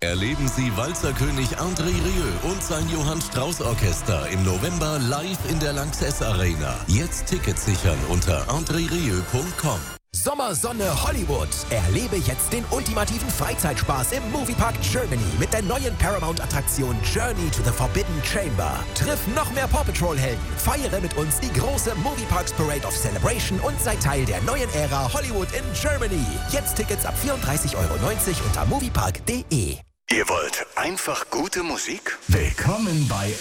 Erleben Sie Walzerkönig André Rieu und sein Johann Strauß Orchester im November live in der Lanxess Arena. Jetzt Tickets sichern unter andrerieu.com. Sommersonne Hollywood. Erlebe jetzt den ultimativen Freizeitspaß im Moviepark Germany mit der neuen Paramount-Attraktion Journey to the Forbidden Chamber. Triff noch mehr Paw Patrol-Helden, feiere mit uns die große Movieparks Parade of Celebration und sei Teil der neuen Ära Hollywood in Germany. Jetzt Tickets ab 34,90 € unter moviepark.de. Ihr wollt einfach gute Musik? Willkommen bei